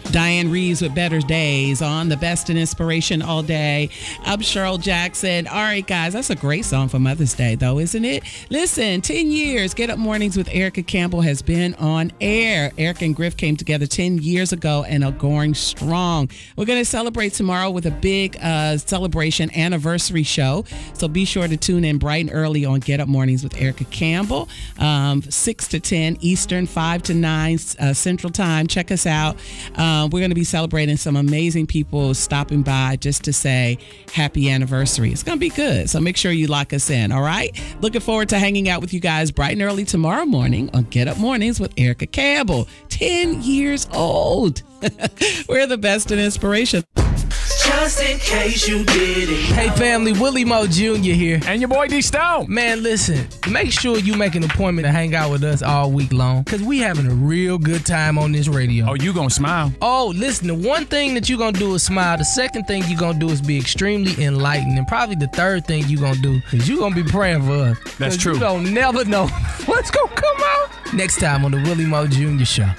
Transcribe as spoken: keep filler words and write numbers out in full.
Diane Reeves with Better Days on the Best in Inspiration all day. I'm Cheryl Jackson. All right, guys, that's a great song for Mother's Day, though, isn't it? Listen, ten years, Get Up Mornings with Erica Campbell has been on air. Erica and Griff came together ten years ago and are going strong. We're going to celebrate tomorrow with a big uh, celebration anniversary show. So be sure to tune in bright and early on Get Up Mornings with Erica Campbell, um, six to ten Eastern, five to nine uh, Central Time. Check us out. Um, we're going to be celebrating some amazing people stopping by just to say happy anniversary. It's going to be good. So make sure you lock us in. All right. Looking forward to hanging out with you guys bright and early tomorrow morning on Get Up Mornings with Erica Campbell. ten years old. We're the best in inspiration. Just in case you didn't. Hey family, Willie Moe Junior here. And your boy D Stone. Man, listen, make sure you make an appointment to hang out with us all week long, because we having a real good time on this radio. Oh, you gonna smile? Oh, listen, the one thing that you gonna do is smile. The second thing you gonna do is be extremely enlightened. And probably the third thing you gonna do is you gonna be praying for us. That's true. You don't never know what's gonna come out. Next time on the Willie Moe Junior Show.